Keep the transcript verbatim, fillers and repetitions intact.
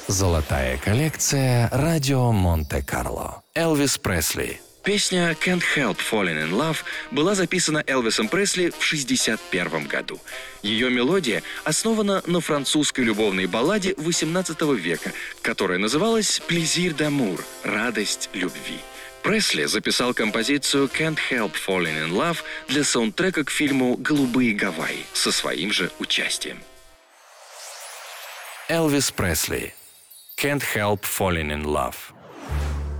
Золотая коллекция «Радио Монте-Карло». Элвис Пресли. Песня «Can't Help Falling in Love» была записана Элвисом Пресли в шестьдесят первом году. Ее мелодия основана на французской любовной балладе восемнадцатого века, которая называлась «Plaisir d'amour» — «Радость любви». Пресли записал композицию «Can't Help Falling in Love» для саундтрека к фильму «Голубые Гавайи» со своим же участием. Элвис Пресли. «Can't Help Falling in Love».